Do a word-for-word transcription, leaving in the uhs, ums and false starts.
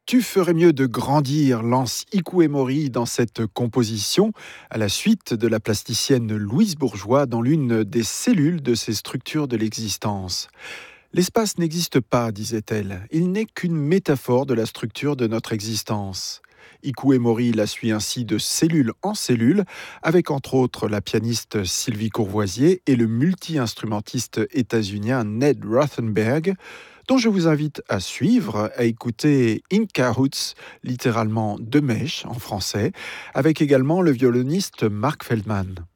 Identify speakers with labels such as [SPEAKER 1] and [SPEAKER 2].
[SPEAKER 1] Tu ferais mieux de grandir, lance Ikuemori dans cette composition, à la suite de la plasticienne Louise Bourgeois dans l'une des cellules de ces structures de l'existence. L'espace n'existe pas, disait-elle, il n'est qu'une métaphore de la structure de notre existence. Ikuemori la suit ainsi de cellule en cellule, avec entre autres la pianiste Sylvie Courvoisier et le multi-instrumentiste états-unien Ned Rothenberg, dont je vous invite à suivre, à écouter In Cahoots, littéralement de mèche en français, avec également le violoniste Mark Feldman.